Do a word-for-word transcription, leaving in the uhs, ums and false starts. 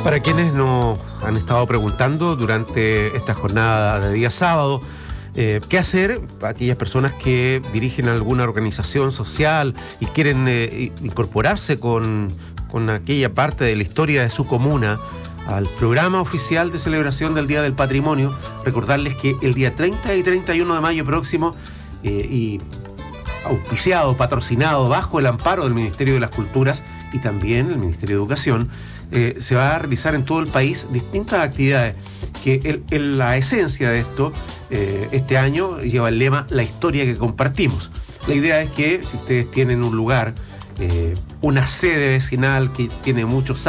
Para quienes nos han estado preguntando durante esta jornada de día sábado, eh, ¿qué hacer para aquellas personas que dirigen alguna organización social y quieren eh, incorporarse con, con aquella parte de la historia de su comuna al programa oficial de celebración del Día del Patrimonio? Recordarles que el día treinta y treinta y uno de mayo próximo, eh, y auspiciado, patrocinado, bajo el amparo del Ministerio de las Culturas y también el Ministerio de Educación, eh, se va a realizar en todo el país distintas actividades que el, el, la esencia de esto, eh, este año lleva el lema La historia que compartimos. La idea es que si ustedes tienen un lugar, eh, una sede vecinal que tiene muchos